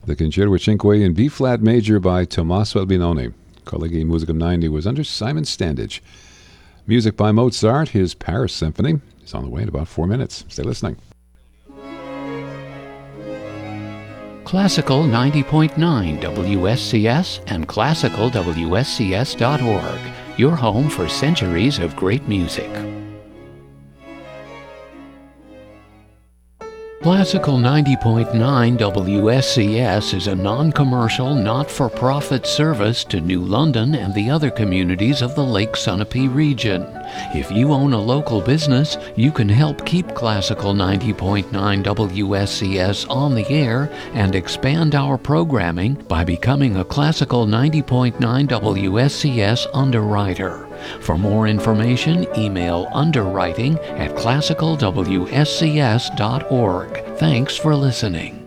The Concerto Cinque in B-flat major by Tommaso Albinoni. Colleghi Musicum 90 was under Simon Standage. Music by Mozart, his Paris Symphony, is on the way in about 4 minutes. Stay listening. Classical 90.9 WSCS and classicalwscs.org, your home for centuries of great music. Classical 90.9 WSCS is a non-commercial, not-for-profit service to New London and the other communities of the Lake Sunapee region. If you own a local business, you can help keep Classical 90.9 WSCS on the air and expand our programming by becoming a Classical 90.9 WSCS underwriter. For more information, email underwriting@classicalwscs.org. Thanks for listening.